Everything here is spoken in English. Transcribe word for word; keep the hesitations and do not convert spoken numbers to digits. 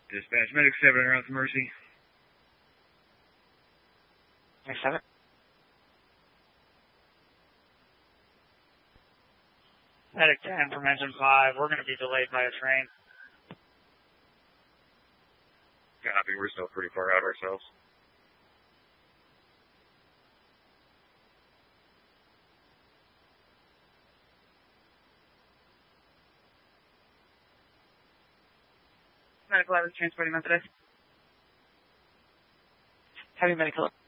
Dispatch, Medic seven around to Mercy. Medic seven. Medic ten from engine five, we're going to be delayed by a train. Copy, we're still pretty far out ourselves. Medical, I was transporting Methodist. Heavy medical.